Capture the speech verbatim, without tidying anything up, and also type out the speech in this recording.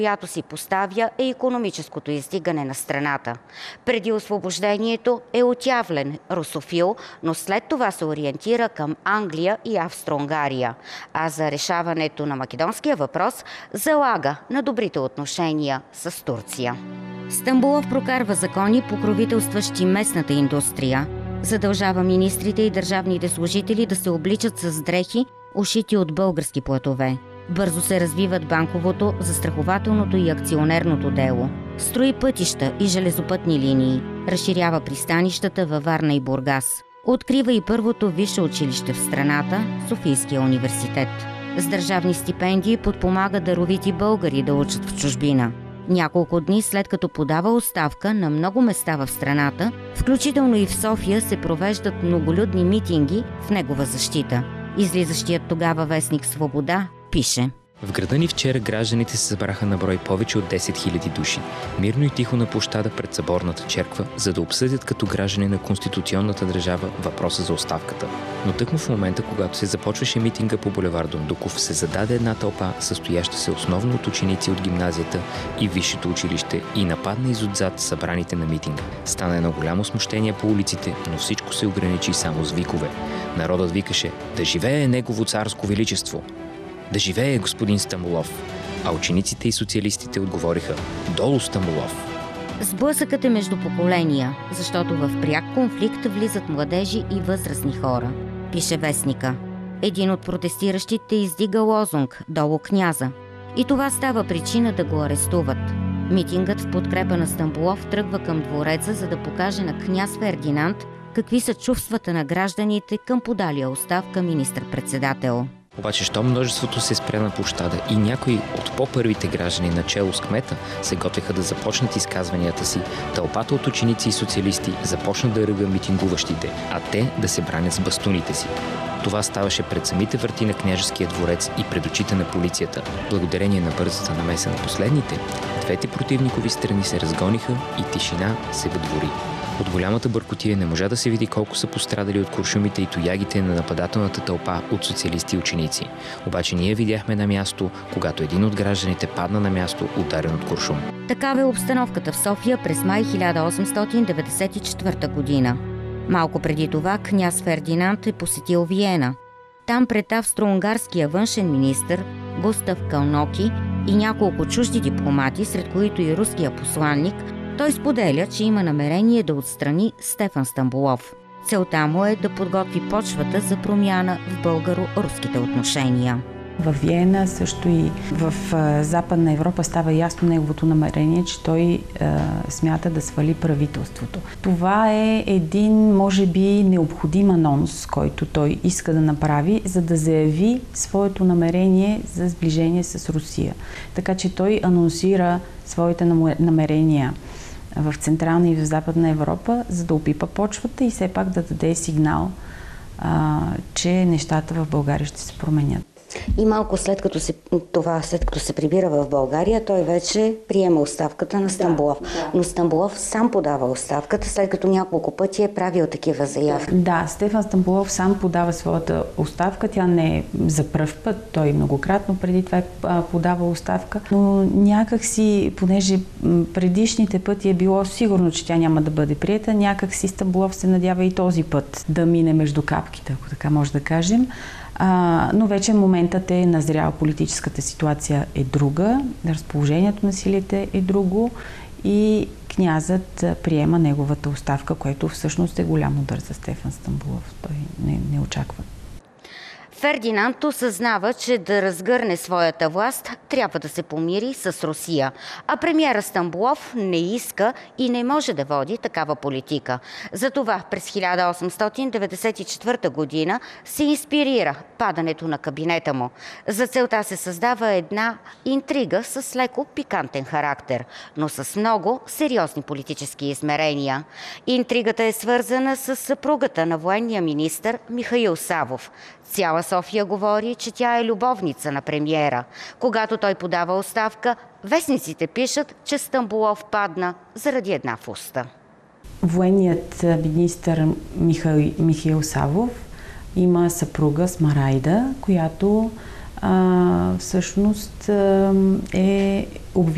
която си поставя е икономическото издигане на страната. Преди освобождението е отявлен русофил, но след това се ориентира към Англия и Австро-Унгария, а за решаването на македонския въпрос залага на добрите отношения с Турция. Стамболов прокарва закони, покровителстващи местната индустрия. Задължава министрите и държавните служители да се обличат с дрехи, ушити от български платове. Бързо се развиват банковото, застрахователното и акционерното дело. Строи пътища и железопътни линии. Разширява пристанищата във Варна и Бургас. Открива и първото висше училище в страната – Софийския университет. С държавни стипендии подпомага даровити българи да учат в чужбина. Няколко дни след като подава оставка, на много места в страната, включително и в София, се провеждат многолюдни митинги в негова защита. Излизащият тогава вестник „Свобода“ пише: В града ни вчера гражданите се събраха на брой повече от десет хиляди души, мирно и тихо на площада пред съборната черква, за да обсъдят като граждани на конституционната държава въпроса за оставката. Но тъкмо в момента, когато се започваше митинга по булевард Дондуков, се зададе една тълпа, състояща се основно от ученици от гимназията и висшето училище, и нападна изотзад събраните на митинга. Стана едно голямо смущение по улиците, но всичко се ограничи само с викове. Народът викаше: „Да живее Негово царско величество! Да живее господин Стамболов!“ А учениците и социалистите отговориха: „Долу Стамболов!“ Сблъсъкът е между поколения, защото в пряк конфликт влизат младежи и възрастни хора, пише вестника. Един от протестиращите издига лозунг „Долу княза“. И това става причина да го арестуват. Митингът в подкрепа на Стамболов тръгва към двореца, за да покаже на княз Фердинанд какви са чувствата на гражданите към подалия оставка министър-председател. Обаче, щом множеството се спря на площада и някои от по-първите граждани, начело с кмета, се готвеха да започнат изказванията си, тълпата от ученици и социалисти започна да ръга митингуващите, а те да се бранят с бастуните си. Това ставаше пред самите врати на княжеския дворец и пред очите на полицията. Благодарение на бързата намеса на последните, двете противникови страни се разгониха и тишина се въдвори. От голямата бъркотия не можа да се види колко са пострадали от куршумите и тоягите на нападателната тълпа от социалисти и ученици. Обаче ние видяхме на място, когато един от гражданите падна на място, ударен от куршум. Такава е обстановката в София през май хиляда осемстотин деветдесет и четвърта година. Малко преди това княз Фердинанд е посетил Виена. Там пред австро-унгарския външен министър Густав Калноки и няколко чужди дипломати, сред които и руския посланник, той споделя, че има намерение да отстрани Стефан Стамболов. Целта му е да подготви почвата за промяна в българо-руските отношения. В Виена, също и в Западна Европа става ясно неговото намерение, че той е, смята да свали правителството. Това е един, може би, необходим анонс, който той иска да направи, за да заяви своето намерение за сближение с Русия. Така че той анонсира своите намерения в Централна и в Западна Европа, за да опипа почвата и все пак да даде сигнал, а, че нещата в България ще се променят. И малко след като се, това, след като се прибира в България, той вече приема оставката на Стамболов. Да, да. Но Стамболов сам подава оставката, след като няколко пъти е правил такива заявки. Да, Стефан Стамболов сам подава своята оставка. Тя не е за пръв път. Той многократно преди това е подава оставка. Но някак си, понеже предишните пъти е било сигурно, че тя няма да бъде приета, някак си Стамболов се надява и този път да мине между капките, ако така може да кажем. А, но вече моментът е назрял, политическата ситуация е друга, разположението на силите е друго и князът приема неговата оставка, което всъщност е голям удар за Стефан Стамболов. Той не, не очаква. Фердинанд осъзнава, че да разгърне своята власт трябва да се помири с Русия, а премиера Стамболов не иска и не може да води такава политика. Затова през хиляда осемстотин деветдесет и четвърта година се инспирира падането на кабинета му. За целта се създава една интрига с леко пикантен характер, но с много сериозни политически измерения. Интригата е свързана с съпругата на военния министър Михаил Савов. Цяла София говори, че тя е любовница на премиера. Когато той подава оставка, вестниците пишат, че Стамболов падна заради една фуста. Военният министър Михаил, Михаил Савов има съпруга Смарайда, която а, всъщност а, е обвинена